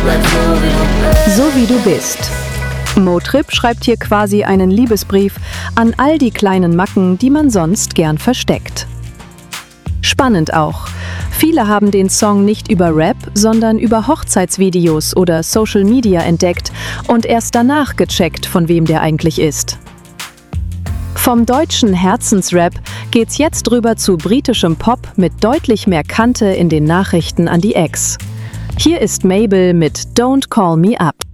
So wie du bist. Motrip schreibt hier quasi einen Liebesbrief an all die kleinen Macken, die man sonst gern versteckt. Spannend auch. Viele haben den Song nicht über Rap, sondern über Hochzeitsvideos oder Social Media entdeckt und erst danach gecheckt, von wem der eigentlich ist. Vom deutschen Herzensrap geht's jetzt rüber zu britischem Pop mit deutlich mehr Kante in den Nachrichten an die Ex. Hier ist Mabel mit Don't Call Me Up.